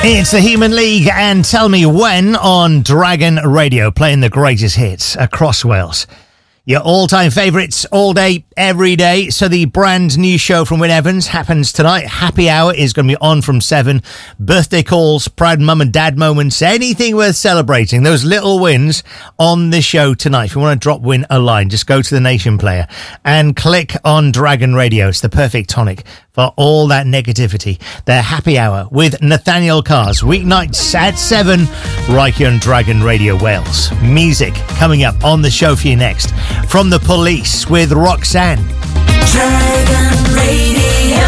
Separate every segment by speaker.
Speaker 1: It's the Human League and Tell Me When on Dragon Radio, playing the greatest hits across Wales. Your all-time favourites all day, every day. So the brand new show from Wyn Evans happens tonight. Happy Hour is going to be on from 7. Birthday calls, proud mum and dad moments, anything worth celebrating. Those little wins on the show tonight. If you want to drop Wyn a line, just go to the Nation Player and click on Dragon Radio. It's the perfect tonic for all that negativity. Their Happy Hour with Nathaniel Cars, weeknights at 7, right here on Dragon Radio Wales. Music coming up on the show for you next. From The Police with Roxanne.
Speaker 2: Dragon Radio.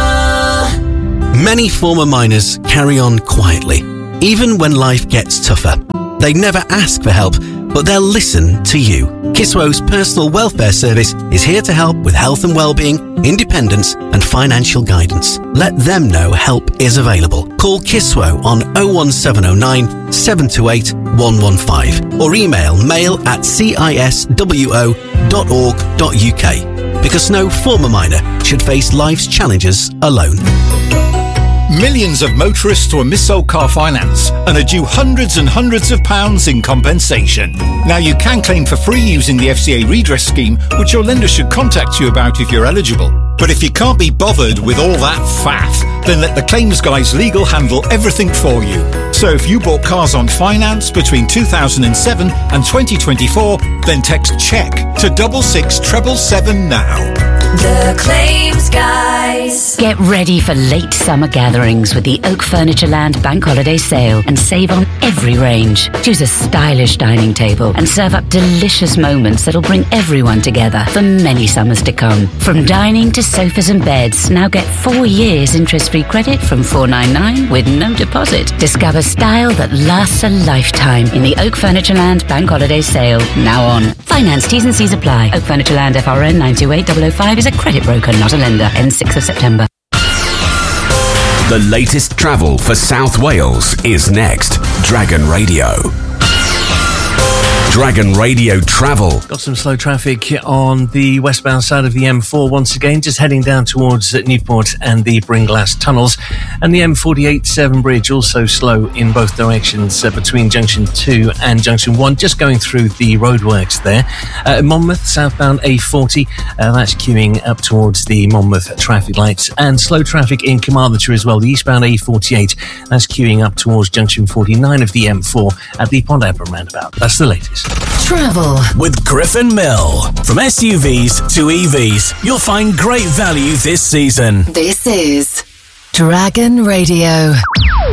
Speaker 3: Many former miners carry on quietly, even when life gets tougher. They never ask for help, but they'll listen to you. Kiswo's personal welfare service is here to help with health and well-being, independence and financial guidance. Let them know help is available. Call Kiswo on 01709 728 115 or email mail@ciswo.org.uk, because no former miner should face life's challenges alone.
Speaker 4: Millions of motorists were mis-sold car finance and are due hundreds and hundreds of pounds in compensation. Now you can claim for free using the FCA redress scheme, which your lender should contact you about if you're eligible. But if you can't be bothered with all that faff, then let the claims guys legal handle everything for you. So if you bought cars on finance between 2007 and 2024, then text CHECK to 66777 now.
Speaker 2: The Claims Guys.
Speaker 5: Get ready for late summer gatherings with the Oak Furnitureland Bank Holiday Sale and save on every range. Choose a stylish dining table and serve up delicious moments that'll bring everyone together for many summers to come. From dining to sofas and beds, now get 4 years interest-free credit from $499 with no deposit. Discover style that lasts a lifetime in the Oak Furnitureland Bank Holiday Sale, now on. Finance T's and C's apply. Oak Furnitureland FRN 928005 is a credit broker, not a lender. Ends 6th of September.
Speaker 6: The latest travel for South Wales is next. Dragon Radio. Dragon Radio Travel.
Speaker 7: Got some slow traffic on the westbound side of the M4 once again, just heading down towards Newport and the Bringlass tunnels. And the M48 Severn Bridge also slow in both directions between Junction 2 and Junction 1, just going through the roadworks there. Monmouth, southbound A40, that's queuing up towards the Monmouth traffic lights. And slow traffic in Carmarthenshire as well, the eastbound A48, that's queuing up towards Junction 49 of the M4 at the Pond Abbey roundabout. That's the latest.
Speaker 8: Travel with Griffin Mill. From SUVs to EVs, you'll find great value this season.
Speaker 9: This is Dragon Radio.